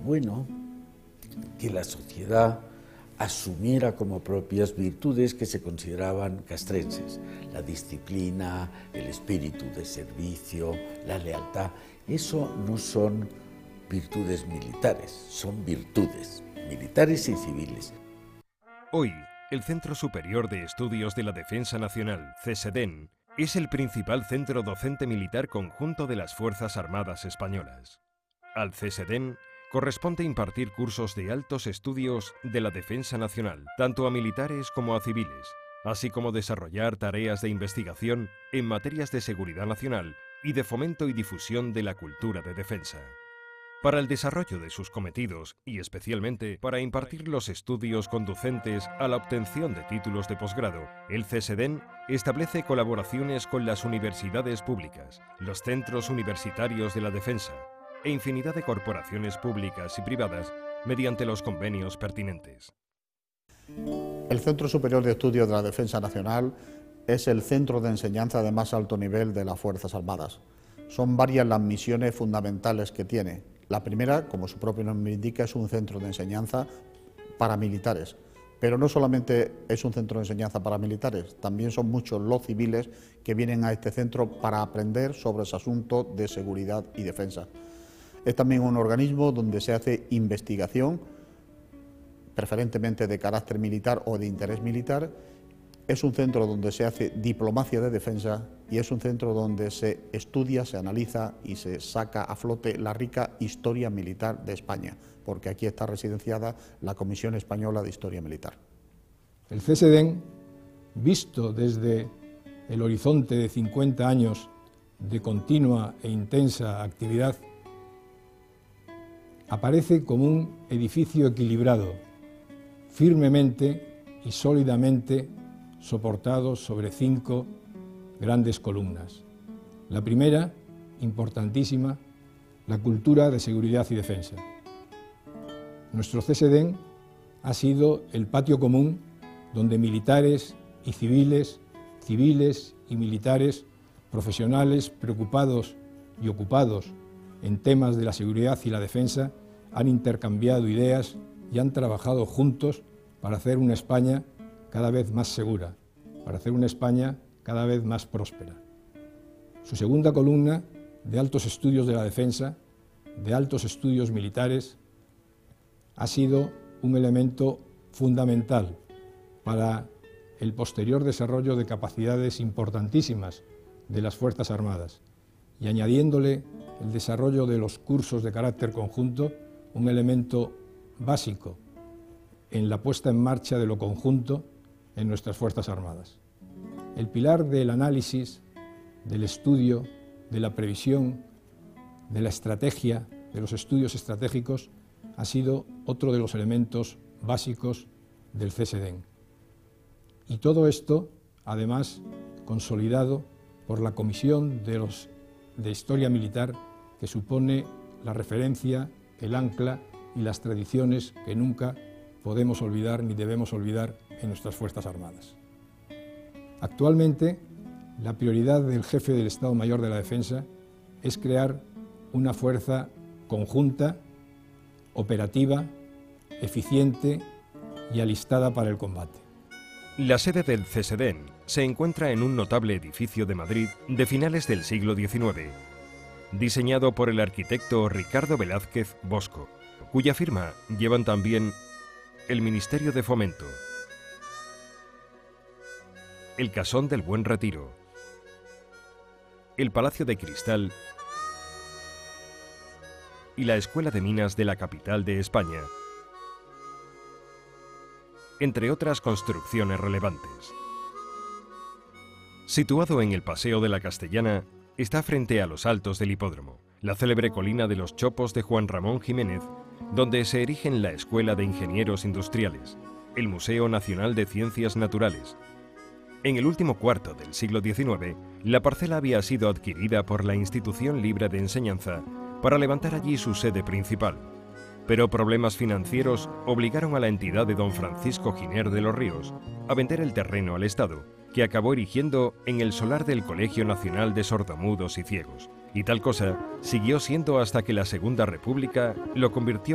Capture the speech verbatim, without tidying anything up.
bueno que la sociedad asumiera como propias virtudes que se consideraban castrenses: la disciplina, el espíritu de servicio, la lealtad. Eso no son virtudes militares, son virtudes militares y civiles. Hoy, el Centro Superior de Estudios de la Defensa Nacional, CESEDEN, es el principal centro docente militar conjunto de las Fuerzas Armadas Españolas. Al CESEDEN corresponde impartir cursos de altos estudios de la defensa nacional, tanto a militares como a civiles, así como desarrollar tareas de investigación en materias de seguridad nacional y de fomento y difusión de la cultura de defensa. Para el desarrollo de sus cometidos y especialmente para impartir los estudios conducentes a la obtención de títulos de posgrado, el CESEDEN establece colaboraciones con las universidades públicas, los centros universitarios de la defensa e infinidad de corporaciones públicas y privadas mediante los convenios pertinentes. El Centro Superior de Estudios de la Defensa Nacional es el centro de enseñanza de más alto nivel de las Fuerzas Armadas. Son varias las misiones fundamentales que tiene. La primera, como su propio nombre indica, es un centro de enseñanza para militares. Pero no solamente es un centro de enseñanza para militares, también son muchos los civiles que vienen a este centro para aprender sobre ese asunto de seguridad y defensa. Es también un organismo donde se hace investigación, preferentemente de carácter militar o de interés militar. Es un centro donde se hace diplomacia de defensa y es un centro donde se estudia, se analiza y se saca a flote la rica historia militar de España, porque aquí está residenciada la Comisión Española de Historia Militar. El CESEDEN, visto desde el horizonte de cincuenta años de continua e intensa actividad, aparece como un edificio equilibrado, firmemente y sólidamente soportado sobre cinco grandes columnas. La primera, importantísima, la cultura de seguridad y defensa. Nuestro CESEDEN ha sido el patio común donde militares y civiles, civiles y militares, profesionales preocupados y ocupados en temas de la seguridad y la defensa, han intercambiado ideas y han trabajado juntos para hacer una España cada vez más segura, para hacer una España cada vez más próspera. Su segunda columna, de altos estudios de la defensa, de altos estudios militares, ha sido un elemento fundamental para el posterior desarrollo de capacidades importantísimas de las Fuerzas Armadas y añadiéndole el desarrollo de los cursos de carácter conjunto, un elemento básico en la puesta en marcha de lo conjunto en nuestras Fuerzas Armadas. El pilar del análisis, del estudio, de la previsión, de la estrategia, de los estudios estratégicos, ha sido otro de los elementos básicos del CESEDEN. Y todo esto, además, consolidado por la Comisión de, los, de Historia Militar, que supone la referencia, el ancla y las tradiciones que nunca podemos olvidar ni debemos olvidar en nuestras Fuerzas Armadas. Actualmente, la prioridad del jefe del Estado Mayor de la Defensa es crear una fuerza conjunta, operativa, eficiente y alistada para el combate. La sede del CESEDEN se encuentra en un notable edificio de Madrid de finales del siglo diecinueve, diseñado por el arquitecto Ricardo Velázquez Bosco, cuya firma llevan también el Ministerio de Fomento, el Casón del Buen Retiro, el Palacio de Cristal y la Escuela de Minas de la capital de España, entre otras construcciones relevantes. Situado en el Paseo de la Castellana, está frente a los altos del hipódromo, la célebre colina de los Chopos de Juan Ramón Jiménez, donde se erigen la Escuela de Ingenieros Industriales, el Museo Nacional de Ciencias Naturales. En el último cuarto del siglo diecinueve, la parcela había sido adquirida por la Institución Libre de Enseñanza para levantar allí su sede principal, pero problemas financieros obligaron a la entidad de don Francisco Giner de los Ríos a vender el terreno al Estado, que acabó erigiendo en el solar del Colegio Nacional de Sordomudos y Ciegos. Y tal cosa siguió siendo hasta que la Segunda República lo convirtió